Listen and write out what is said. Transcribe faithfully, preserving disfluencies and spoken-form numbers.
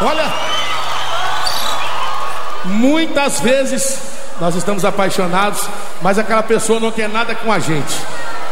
Olha, muitas vezes nós estamos apaixonados, mas aquela pessoa não quer nada com a gente.